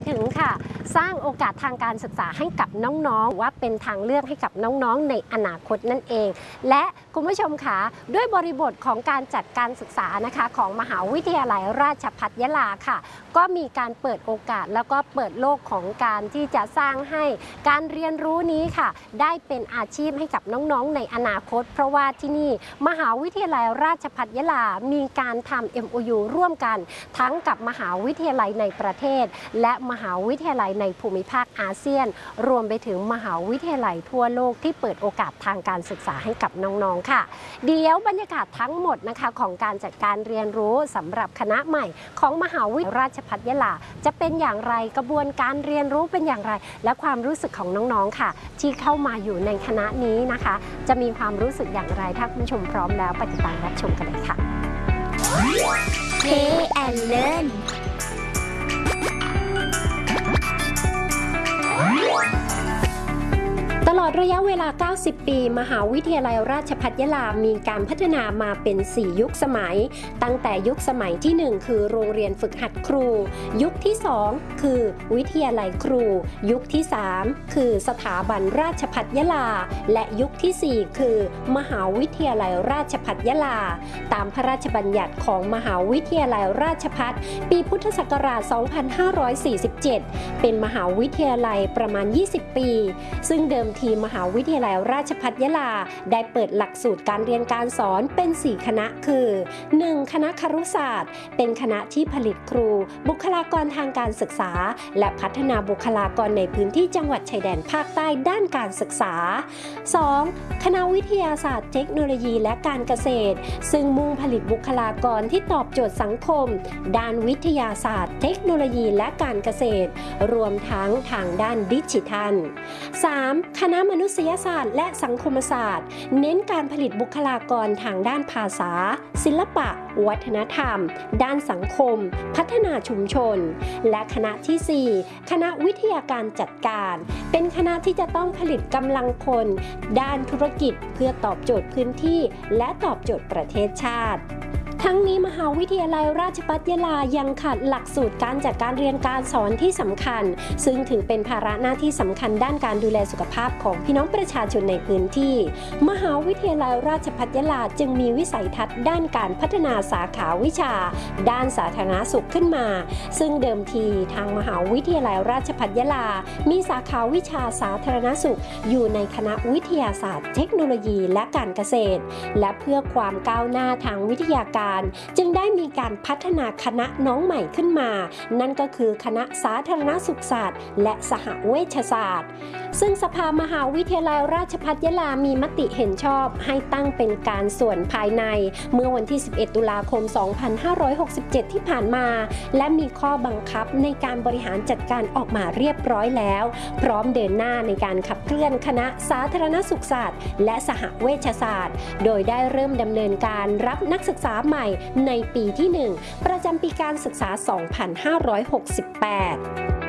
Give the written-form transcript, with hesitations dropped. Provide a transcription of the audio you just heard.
ถึงค่ะสร้างโอกาสทางการศึกษาให้กับน้องๆว่าเป็นทางเลือกให้กับน้องๆในอนาคตนั่นเองและคุณผู้ชมคะด้วยบริบทของการจัดการศึกษานะคะของมหาวิทยาลัยราชภัฏยะลาค่ะก็มีการเปิดโอกาสแล้วก็เปิดโลกของการที่จะสร้างให้การเรียนรู้นี้ค่ะได้เป็นอาชีพให้กับน้องๆในอนาคตเพราะว่าที่นี่มหาวิทยาลัยราชภัฏยะลามีการทำ MOU ร่วมกันทั้งกับมหาวิทยาลัยในประเทศและมหาวิทยาลัยในภูมิภาคอาเซียนรวมไปถึงมหาวิทยาลัยทั่วโลกที่เปิดโอกาสทางการศึกษาให้กับน้องๆค่ะเดี๋ยวบรรยากาศทั้งหมดนะคะของการจัดการเรียนรู้สำหรับคณะใหม่ของมหาวิทยาลัยราชภัฏยะลาจะเป็นอย่างไรกระบวนการเรียนรู้เป็นอย่างไรและความรู้สึกของน้องๆค่ะที่เข้ามาอยู่ในคณะนี้นะคะจะมีความรู้สึกอย่างไรถ้าคุณผู้ชมพร้อมแล้วไปติดตามรับชมกันเลยค่ะ Play and Learn ตลอดระยะเวลา 90 ปี มหาวิทยาลัยราชภัฏยะลามีการพัฒนามาเป็น 4 ยุคสมัยตั้งแต่ยุคสมัยที่ 1 คือโรงเรียนฝึกหัดครูยุคที่ 2 คือวิทยาลัยครูยุคที่ 3 คือสถาบันราชภัฏยะลาและยุคที่ 4 คือมหาวิทยาลัยราชภัฏยะลาตามพระราชบัญญัติของมหาวิทยาลัยราชภัฏปีพุทธศักราช 2547 เป็นมหาวิทยาลัยประมาณ 20 ปีซึ่งเดิมทีมหาวิทยาลัยราชภัฏยะลาได้เปิดหลักสูตรการเรียนการสอนเป็น 4 คณะคือ 1. คณะครุศาสตร์เป็นคณะที่ผลิตครูบุคลากรทางการศึกษาและพัฒนาบุคลากรในพื้นที่จังหวัดชายแดนภาคใต้ด้านการศึกษา 2. คณะวิทยาศาสตร์เทคโนโลยีและการเกษตรซึ่งมุ่งผลิตบุคลากรที่ตอบโจทย์สังคมด้านวิทยาศาสตร์เทคโนโลยีและการเกษตรรวมทั้งทางด้านดิจิทัล 3. คณะมนุษยศาสตร์และสังคมศาสตร์เน้นการผลิตบุคลากรทางด้านภาษาศิลปะวัฒนธรรมด้านสังคมพัฒนาชุมชนและคณะที่ 4 คณะวิทยาการจัดการเป็นคณะที่จะต้องผลิตกำลังคนด้านธุรกิจเพื่อตอบโจทย์พื้นที่และตอบโจทย์ประเทศชาติทั้งนี้มหาวิทยาลัยราชภัฏยะลายังขาดหลักสูตรการจัดการเรียนการสอนที่สำคัญซึ่งถือเป็นภาระหน้าที่สำคัญด้านการดูแลสุขภาพของพี่น้องประชาชนในพื้นที่มหาวิทยาลัยราชภัฏยะลาจึงมีวิสัยทัศน์ด้านการพัฒนาสาขาวิชาด้านสาธารณสุขขึ้นมาซึ่งเดิมทีทางมหาวิทยาลัยราชภัฏยะลามีสาขาวิชาสาธารณสุขอยู่ในคณะวิทยาศาสตร์เทคโนโลยีและการเกษตรและเพื่อความก้าวหน้าทางวิทยาการจึงได้มีการพัฒนาคณะน้องใหม่ขึ้นมานั่นก็คือคณะสาธารณสุขศาสตร์และสหเวชศาสตร์ซึ่งสภามหาวิทยาลัยราชภัฏยะลามีมติเห็นชอบให้ตั้งเป็นการส่วนภายในเมื่อวันที่ 11 ตุลาคม 2567 ที่ผ่านมาและมีข้อบังคับในการบริหารจัดการออกมาเรียบร้อยแล้วพร้อมเดินหน้าในการขับเคลื่อนคณะสาธารณสุขศาสตร์และสหเวชศาสตร์โดยได้เริ่มดำเนินการรับนักศึกษาใหม่ในปีที่ 1 ประจำปีการศึกษา 2568